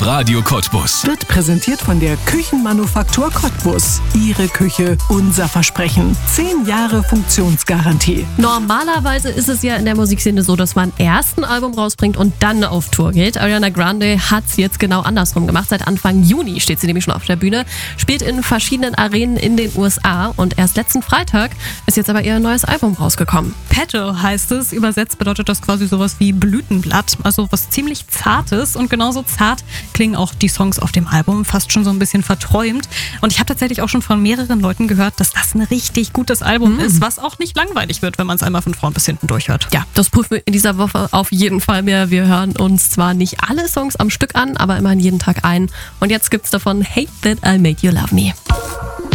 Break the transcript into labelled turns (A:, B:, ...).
A: auf Radio Cottbus.
B: Wird präsentiert von der Küchenmanufaktur Cottbus. Ihre Küche, unser Versprechen. 10 Jahre Funktionsgarantie.
C: Normalerweise ist es ja in der Musikszene so, dass man erst ein Album rausbringt und dann auf Tour geht. Ariana Grande hat es jetzt genau andersrum gemacht. Seit Anfang Juni steht sie nämlich schon auf der Bühne, spielt in verschiedenen Arenen in den USA und erst letzten Freitag ist jetzt aber ihr neues Album rausgekommen.
D: Petal heißt es. Übersetzt bedeutet das quasi sowas wie Blütenblatt. Also was ziemlich Zartes, und genauso zart klingen auch die Songs auf dem Album, fast schon so ein bisschen verträumt. Und ich habe tatsächlich auch schon von mehreren Leuten gehört, dass das ein richtig gutes Album ist, was auch nicht langweilig wird, wenn man es einmal von vorn bis hinten durchhört.
C: Ja, das prüfen wir in dieser Woche auf jeden Fall mehr. Wir hören uns zwar nicht alle Songs am Stück an, aber immerhin jeden Tag ein. Und jetzt gibt's davon Hate That I Made You Love Me.